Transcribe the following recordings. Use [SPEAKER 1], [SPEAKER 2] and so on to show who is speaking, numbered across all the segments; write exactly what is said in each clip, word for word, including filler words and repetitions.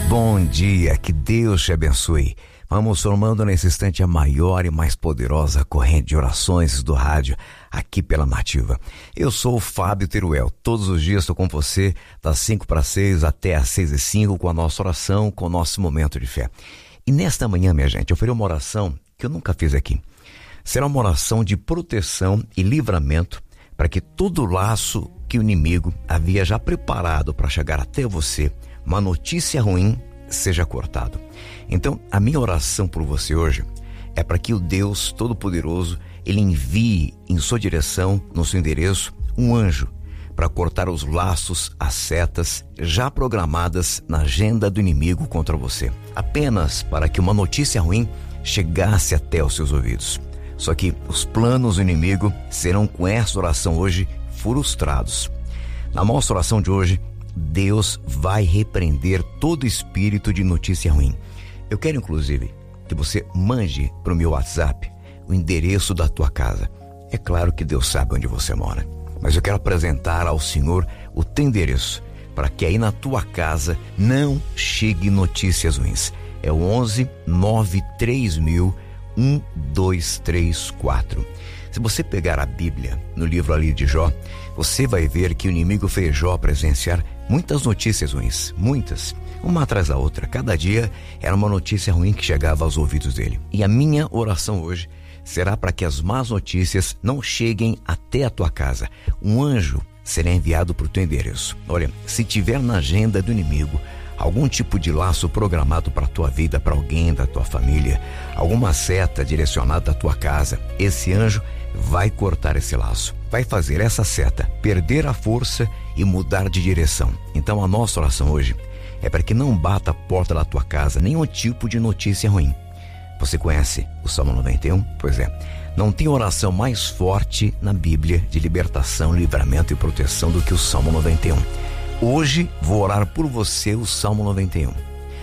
[SPEAKER 1] Bom dia, que Deus te abençoe. Vamos formando nesse instante a maior e mais poderosa corrente de orações do rádio aqui pela Nativa. Eu sou o Fábio Teruel. Todos os dias estou com você das cinco para seis até as seis e cinco com a nossa oração, com o nosso momento de fé. E nesta manhã, minha gente, eu farei uma oração que eu nunca fiz aqui. Será uma oração de proteção e livramento para que todo laço que o inimigo havia já preparado para chegar até você, uma notícia ruim, seja cortado. Então, a minha oração por você hoje é para que o Deus Todo-Poderoso, ele envie em sua direção, no seu endereço, um anjo para cortar os laços, as setas já programadas na agenda do inimigo contra você, apenas para que uma notícia ruim chegasse até os seus ouvidos. Só que os planos do inimigo serão com essa oração hoje frustrados. Na nossa oração de hoje, Deus vai repreender todo espírito de notícia ruim. Eu quero, inclusive, que você mande para o meu WhatsApp o endereço da tua casa. É claro que Deus sabe onde você mora, mas eu quero apresentar ao Senhor o teu endereço, para que aí na tua casa não chegue notícias ruins. É o onze nove três mil um dois três quatro. Se você pegar a Bíblia, no livro ali de Jó, você vai ver que o inimigo fez Jó presenciar muitas notícias ruins, muitas, uma atrás da outra. Cada dia era uma notícia ruim que chegava aos ouvidos dele. E a minha oração hoje será para que as más notícias não cheguem até a tua casa. Um anjo será enviado para o teu endereço. Olha, se tiver na agenda do inimigo algum tipo de laço programado para a tua vida, para alguém da tua família, alguma seta direcionada à tua casa, esse anjo vai cortar esse laço, vai fazer essa seta perder a força e mudar de direção. Então a nossa oração hoje é para que não bata a porta da tua casa nenhum tipo de notícia ruim. Você conhece o Salmo noventa e um? Pois é, não tem oração mais forte na Bíblia de libertação, livramento e proteção do que o Salmo noventa e um. Hoje vou orar por você o Salmo noventa e um.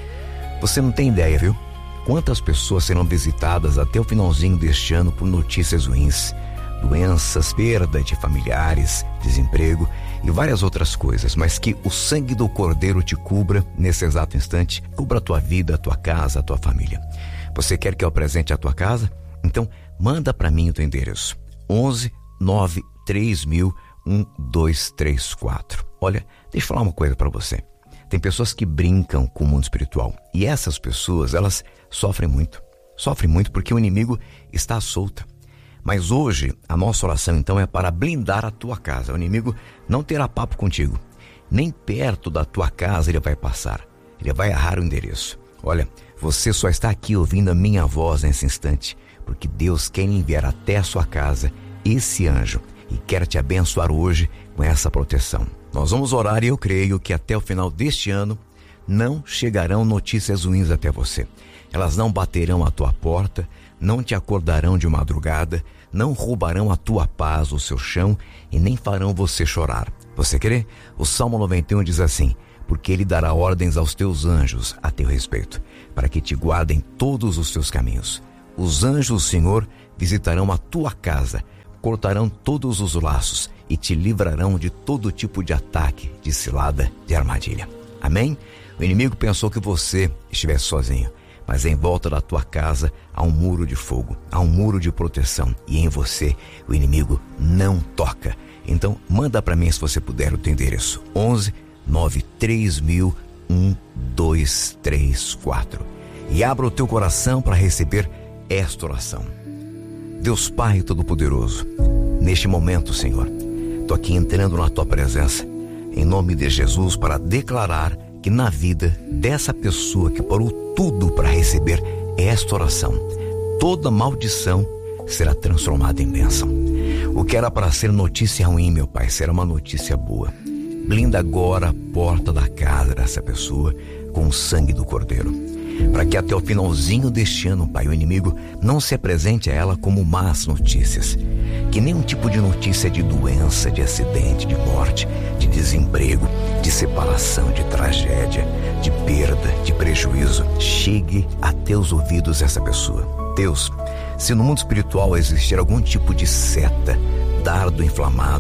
[SPEAKER 1] Você não tem ideia, viu? Quantas pessoas serão visitadas até o finalzinho deste ano por notícias ruins, doenças, perda de familiares, desemprego e várias outras coisas, mas que o sangue do Cordeiro te cubra nesse exato instante, cubra a tua vida, a tua casa, a tua família. Você quer que eu apresente a tua casa? Então manda para mim o teu endereço, onze nove três mil um dois três quatro. Olha, deixa eu falar uma coisa para você. Tem pessoas que brincam com o mundo espiritual e essas pessoas, elas sofrem muito. Sofrem muito porque o inimigo está à solta. Mas hoje, a nossa oração então é para blindar a tua casa. O inimigo não terá papo contigo. Nem perto da tua casa ele vai passar. Ele vai errar o endereço. Olha, você só está aqui ouvindo a minha voz nesse instante, porque Deus quer enviar até a sua casa esse anjo e quer te abençoar hoje com essa proteção. Nós vamos orar e eu creio que até o final deste ano não chegarão notícias ruins até você. Elas não baterão à tua porta, não te acordarão de madrugada, não roubarão a tua paz, o seu chão e nem farão você chorar. Você crê? O Salmo noventa e um diz assim: porque ele dará ordens aos teus anjos a teu respeito, para que te guardem todos os teus caminhos. Os anjos do Senhor visitarão a tua casa, cortarão todos os laços e te livrarão de todo tipo de ataque, de cilada, de armadilha. Amém? O inimigo pensou que você estivesse sozinho, mas em volta da tua casa há um muro de fogo, há um muro de proteção e em você o inimigo não toca. Então manda para mim, se você puder, o teu endereço, onze nove três mil um dois três quatro, e abra o teu coração para receber esta oração. Deus Pai Todo-Poderoso, neste momento, Senhor, estou aqui entrando na tua presença, em nome de Jesus, para declarar que na vida dessa pessoa que parou tudo para receber esta oração, toda maldição será transformada em bênção. O que era para ser notícia ruim, meu Pai, será uma notícia boa. Blinda agora a porta da casa dessa pessoa com o sangue do Cordeiro, para que até o finalzinho deste ano, Pai, o inimigo não se apresente a ela como más notícias. Que nenhum tipo de notícia de doença, de acidente, de morte, de desemprego, de separação, de tragédia, de perda, de prejuízo, chegue até os ouvidos dessa pessoa. Deus, se no mundo espiritual existir algum tipo de seta, dardo inflamado,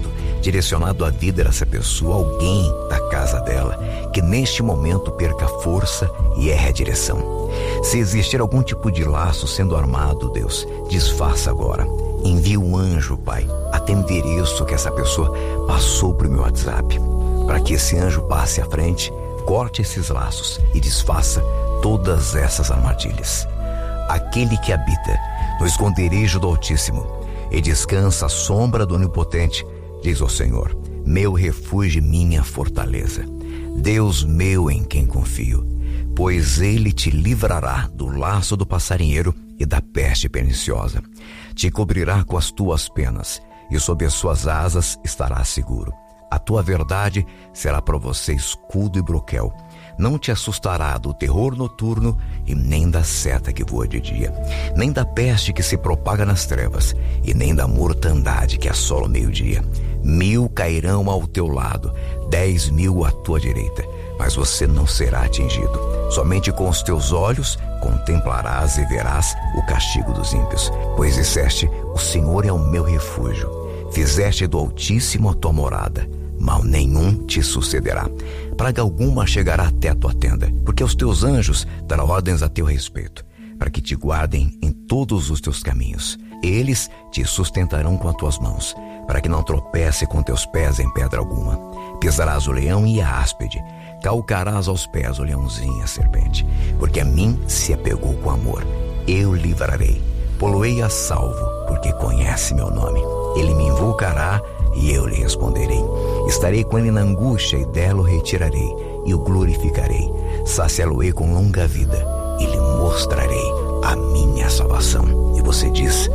[SPEAKER 1] direcionado à vida dessa pessoa, alguém da casa dela, que neste momento perca força e erre a direção. Se existir algum tipo de laço sendo armado, Deus, desfaça agora. Envie um anjo, Pai, até o endereço que essa pessoa passou para o meu WhatsApp, para que esse anjo passe à frente, corte esses laços e desfaça todas essas armadilhas. Aquele que habita no esconderijo do Altíssimo e descansa à sombra do Onipotente, diz o Senhor, meu refúgio e minha fortaleza, Deus meu em quem confio, pois ele te livrará do laço do passarinheiro e da peste perniciosa. Te cobrirá com as tuas penas e sob as suas asas estarás seguro. A tua verdade será para você escudo e broquel. Não te assustará do terror noturno e nem da seta que voa de dia, nem da peste que se propaga nas trevas e nem da mortandade que assola o meio-dia. Mil cairão ao teu lado, dez mil à tua direita, mas você não será atingido. Somente com os teus olhos contemplarás e verás o castigo dos ímpios, pois disseste, o Senhor é o meu refúgio. Fizeste do Altíssimo a tua morada, mal nenhum te sucederá. Praga alguma chegará até a tua tenda, porque os teus anjos darão ordens a teu respeito, para que te guardem em todos os teus caminhos. Eles te sustentarão com as tuas mãos, para que não tropece com teus pés em pedra alguma. Pisarás o leão e a áspide, calcarás aos pés o leãozinho e a serpente, porque a mim se apegou com amor. Eu livrarei, poloei a salvo, porque conhece meu nome. Ele me invocará e eu lhe responderei. Estarei com ele na angústia e dela o retirarei e o glorificarei. Saciá-lo-ei com longa vida e lhe mostrarei a minha salvação. E você diz,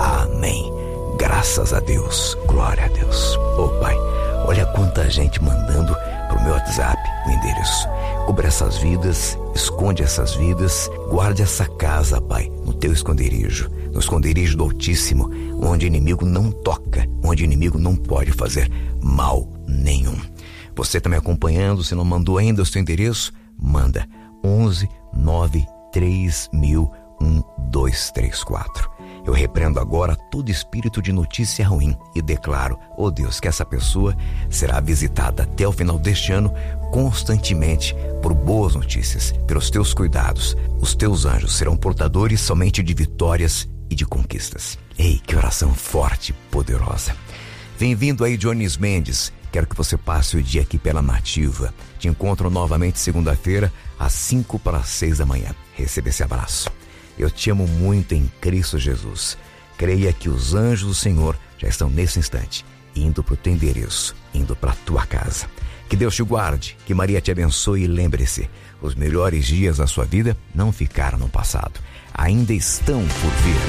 [SPEAKER 1] amém. Graças a Deus, glória a Deus. Ô Pai, olha quanta gente mandando pro meu WhatsApp o endereço. Cubra essas vidas, esconde essas vidas, guarde essa casa, Pai, no teu esconderijo, no esconderijo do Altíssimo, onde o inimigo não toca, onde o inimigo não pode fazer mal nenhum. Você está me acompanhando? Se não mandou ainda o seu endereço, manda onze nove três mil um dois três quatro. Eu repreendo agora todo espírito de notícia ruim e declaro, ó Deus, que essa pessoa será visitada até o final deste ano constantemente por boas notícias, pelos teus cuidados. Os teus anjos serão portadores somente de vitórias e de conquistas. Ei, que oração forte e poderosa. Bem-vindo aí, Jones Mendes. Quero que você passe o dia aqui pela Nativa. Te encontro novamente segunda-feira, às cinco para as seis da manhã. Receba esse abraço. Eu te amo muito em Cristo Jesus. Creia que os anjos do Senhor já estão nesse instante, indo para o teu endereço, indo para a tua casa. Que Deus te guarde, que Maria te abençoe e lembre-se, os melhores dias da sua vida não ficaram no passado, ainda estão por vir.